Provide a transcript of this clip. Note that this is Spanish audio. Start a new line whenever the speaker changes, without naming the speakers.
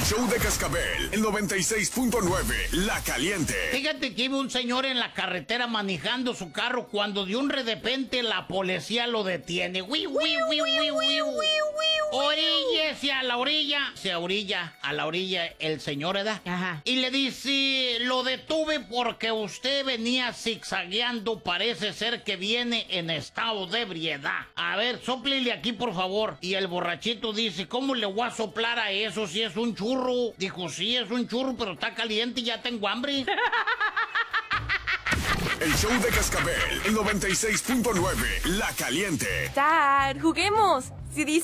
show de Cascabel, el 96.9, La Caliente.
Fíjate que iba un señor en la carretera manejando su carro cuando de un repente la policía lo detiene. Oríllese a la orilla. Se orilla a la orilla el señor, ¿verdad?
Ajá.
Y le dice, lo detuve porque usted venía zigzagueando, parece ser que viene en estado de ebriedad. A ver, sóplele aquí, por favor. Y el borrachito dice, ¿cómo le voy a soplar a eso si es un churro? Dijo, sí, es un churro, pero está caliente y ya tengo hambre.
El show de Cascabel, el 96.9, La Caliente.
Dad, juguemos. Si dice